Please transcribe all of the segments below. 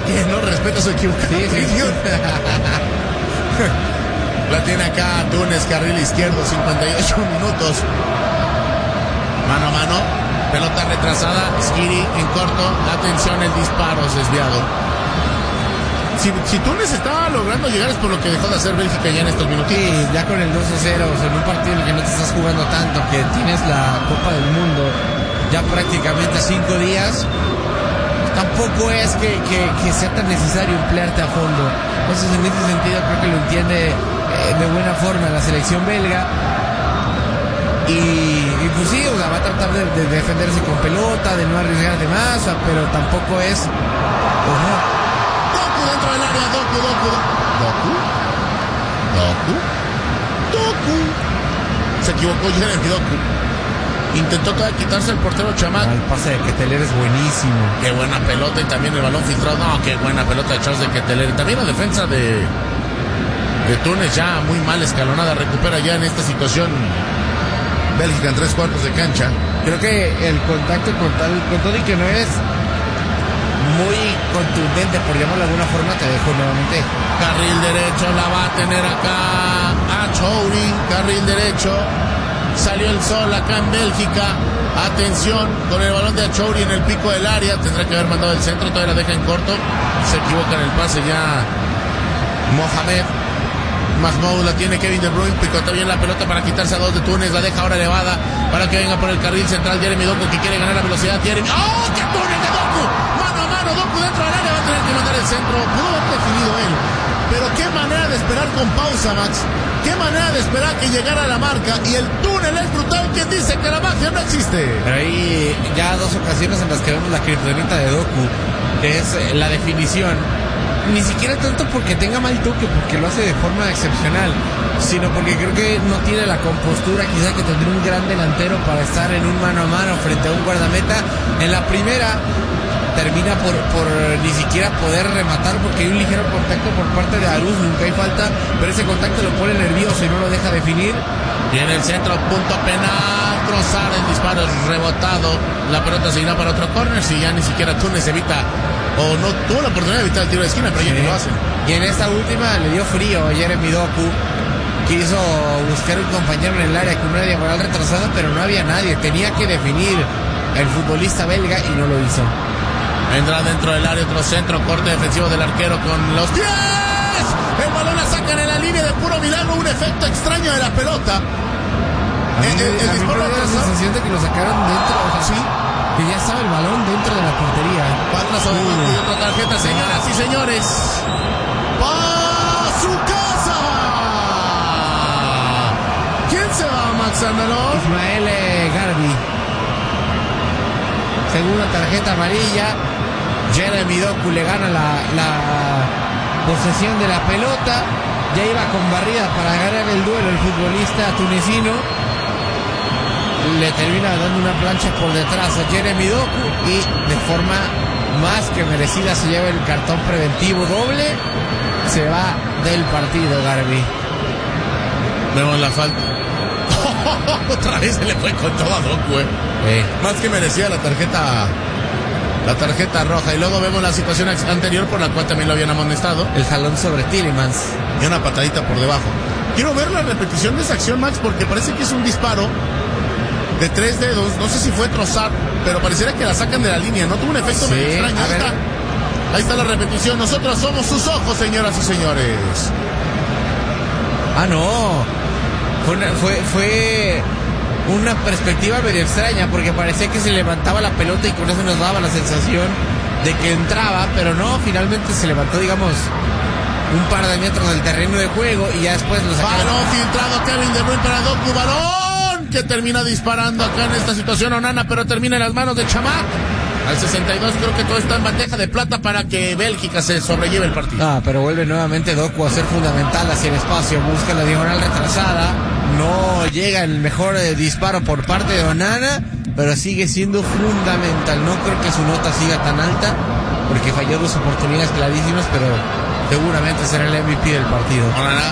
que no respeta su equivocación. Sí. La tiene acá Túnez, carril izquierdo, 58 minutos. Mano a mano, pelota retrasada, Skiri en corto, atención, el disparo es desviado. Si Túnez estaba logrando llegar es por lo que dejó de hacer Bélgica ya en estos minutos. Sí, ya con el 2-0, o sea, en un partido en el que no te estás jugando tanto, que tienes la Copa del Mundo ya prácticamente 5 días, tampoco es que sea tan necesario emplearte a fondo. Entonces, en ese sentido, creo que lo entiende de buena forma la selección belga. Y pues sí, o sea, va a tratar de defenderse con pelota, de no arriesgar de más, pero tampoco es... Doku dentro del área, Doku. Se equivocó Jeremy Doku. Intentó todavía quitarse el portero Chamak. El pase de Ketelaere es buenísimo. Qué buena pelota y también el balón filtrado. No, qué buena pelota de Charles de Ketelaere. También la defensa de Túnez ya muy mal escalonada. Recupera ya en esta situación Bélgica en 3/4 de cancha. Creo que el contacto con todo y que no es muy contundente, por llamarlo de alguna forma, te dejo nuevamente. Carril derecho, la va a tener acá Achouri, carril derecho. Salió el sol acá en Bélgica. Atención con el balón de Achouri en el pico del área. Tendrá que haber mandado el centro, todavía la deja en corto. Se equivoca en el pase ya Mohamed. Mahmoud la tiene Kevin De Bruyne, picotó bien la pelota para quitarse a dos de Túnez, la deja ahora elevada para que venga por el carril central Jeremy Doku, que quiere ganar la velocidad. Jeremy, ¡oh, qué túnel de Doku! Mano a mano, Doku dentro del área, va a tener que mandar el centro. Pudo haber definido él, pero qué manera de esperar con pausa, Max. Qué manera de esperar que llegara a la marca, y el túnel es brutal. ¿Quién dice que la magia no existe? Pero hay ya dos ocasiones en las que vemos la kriptonita de Doku, que es la definición. Ni siquiera tanto porque tenga mal toque, porque lo hace de forma excepcional, sino porque creo que no tiene la compostura quizá que tendría un gran delantero para estar en un mano a mano frente a un guardameta. En la primera termina por ni siquiera poder rematar, porque hay un ligero contacto por parte de Arús, nunca hay falta, pero ese contacto lo pone nervioso y no lo deja definir. Viene el centro, punto penal, Trossard, el disparo es rebotado, la pelota se irá para otro córner, si ya ni siquiera Túnez evita, o no tuvo la oportunidad de evitar el tiro de esquina, pero ya ni lo hacen. Y en esta última le dio frío a Jeremy Doku, quiso buscar un compañero en el área con una diagonal retrasada, pero no había nadie, tenía que definir el futbolista belga y no lo hizo. Vendrá dentro del área otro centro, corte defensivo del arquero con los pies. El balón la sacan en la línea de puro milagro, un efecto extraño de la pelota. El disparo de la sensación de que lo sacaron dentro, o sea, sí, que ya estaba el balón dentro de la portería. Patra sobre y otra tarjeta, señoras y señores. ¡Pa su casa! ¿Quién se va, Max Andaló? Ismael Garbi. Segunda tarjeta amarilla. Jeremy Doku le gana la posesión de la pelota. Ya iba con barrida para ganar el duelo el futbolista tunecino. Le termina dando una plancha por detrás a Jeremy Doku y de forma más que merecida se lleva el cartón preventivo doble. Se va del partido Garbi. Vemos la falta. Otra vez se le fue con todo a Doku, Más que merecía la tarjeta roja. Y luego vemos la situación anterior por la cual también lo habían amonestado. El jalón sobre Tielemans. Y una patadita por debajo. Quiero ver la repetición de esa acción, Max, porque parece que es un disparo de 3 dedos. No sé si fue Trossard, pero pareciera que la sacan de la línea. No tuvo un efecto medio extraño. Ahí está la repetición. Nosotros somos sus ojos, señoras y señores. Ah, no. Fue una perspectiva medio extraña, porque parecía que se levantaba la pelota y con eso nos daba la sensación de que entraba, pero no, finalmente se levantó, digamos, un par de metros del terreno de juego y ya después lo sacaron. Balón filtrado, Kevin De Bruyne para Doku, balón que termina disparando acá en esta situación Onana, pero termina en las manos de Chamak. Al 62 creo que todo está en bandeja de plata para que Bélgica se sobrelleve el partido. Ah, pero vuelve nuevamente Doku a ser fundamental hacia el espacio, busca la diagonal retrasada, no llega el mejor disparo por parte de Onana, pero sigue siendo fundamental. No creo que su nota siga tan alta, porque falló dos oportunidades clarísimas, pero seguramente será el MVP del partido. Onana.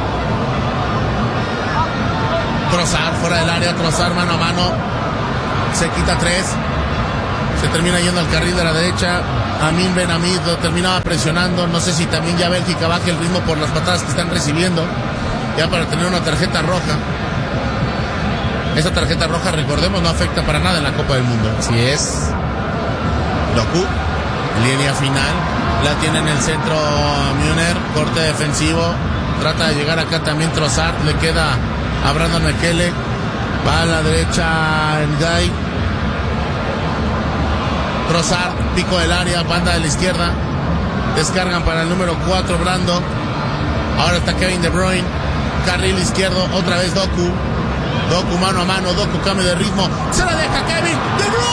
Trossard fuera del área, Trossard mano a mano, se quita 3. Se termina yendo al carril de la derecha. Amin Benhamid lo terminaba presionando. No sé si también ya Bélgica baje el ritmo por las patadas que están recibiendo, ya para tener una tarjeta roja. Esa tarjeta roja, recordemos, no afecta para nada en la Copa del Mundo. Así es. Doku, línea final, la tiene en el centro Müller, corte defensivo, trata de llegar acá también Trossard, le queda a Brandon Mekele, va a la derecha Ndiaye, Trossard, pico del área, banda de la izquierda, descargan para el número 4 Brando, ahora está Kevin De Bruyne, carril izquierdo, otra vez Doku mano a mano, Doku cambio de ritmo, se la deja Kevin De Bruyne.